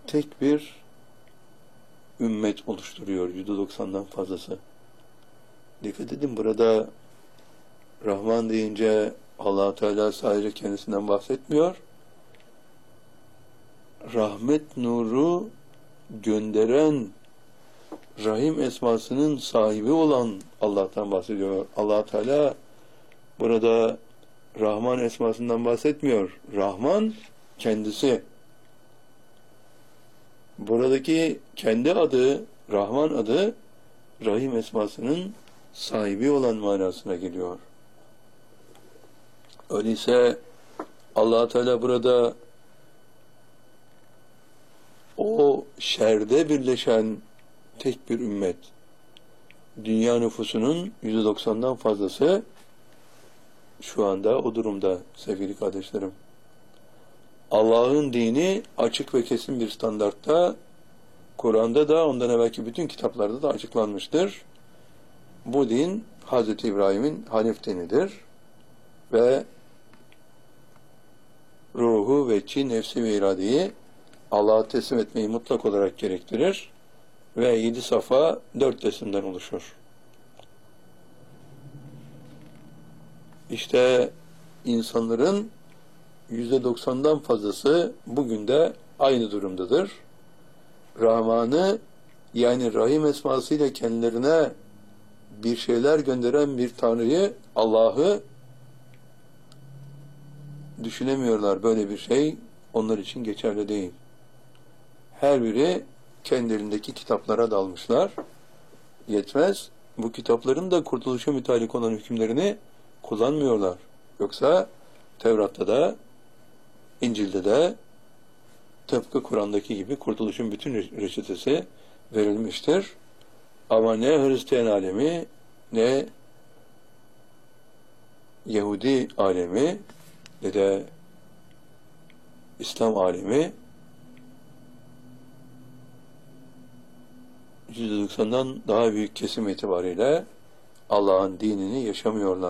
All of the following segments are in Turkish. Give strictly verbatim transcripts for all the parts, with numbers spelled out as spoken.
tek bir ümmet oluşturuyor, yüzde doksandan fazlası. Dikkat edin, burada Rahman deyince Allah Teala sadece kendisinden bahsetmiyor. Rahmet nuru gönderen Rahim esmasının sahibi olan Allah'tan bahsediyor. Allah Teala burada Rahman esmasından bahsetmiyor. Rahman kendisi. Buradaki kendi adı, Rahman adı, Rahim esmasının sahibi olan manasına geliyor. Öyleyse Allah Teala burada o şerde birleşen tek bir ümmet, dünya nüfusunun yüzde doksandan fazlası şu anda o durumda sevgili kardeşlerim. Allah'ın dini açık ve kesin bir standartta, Kur'an'da da ondan evvelki bütün kitaplarda da açıklanmıştır. Bu din Hazreti İbrahim'in Hanif dinidir ve ruhu ve çi, nefsi ve iradeyi Allah'a teslim etmeyi mutlak olarak gerektirir ve yedi safa dört resimden oluşur. İşte insanların yüzde doksandan fazlası bugün de aynı durumdadır. Rahman'ı, yani Rahim esmasıyla kendilerine bir şeyler gönderen bir Tanrı'yı, Allah'ı düşünemiyorlar. Böyle bir şey onlar için geçerli değil. Her biri kendi elindeki kitaplara dalmışlar. Yetmez, bu kitapların da kurtuluşa mütalik olan hükümlerini kullanmıyorlar. Yoksa Tevrat'ta da, İncil'de de tıpkı Kur'an'daki gibi kurtuluşun bütün reçetesi verilmiştir. Ama ne Hristiyan alemi, ne Yahudi alemi, ne de İslam alemi yüzde doksandan daha büyük kesim itibariyle Allah'ın dinini yaşamıyorlar.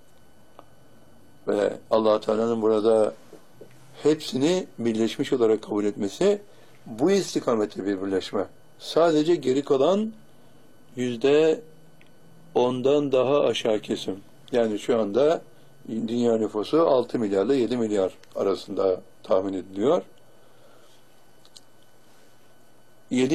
Ve Allah Teala'nın burada hepsini birleşmiş olarak kabul etmesi, bu istikamette bir birleşme. Sadece geri kalan yüzde ondan daha aşağı kesim. Yani şu anda dünya nüfusu altı milyarla yedi milyar arasında tahmin ediliyor.